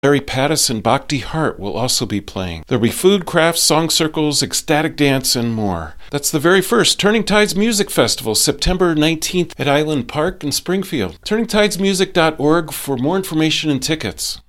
Larry Pattison, Bhakti Hart will also be playing. There'll be food, crafts, song circles, ecstatic dance, and more. That's the very first Turning Tides Music Festival, September 19th at Island Park in Springfield. TurningTidesMusic.org for more information and tickets.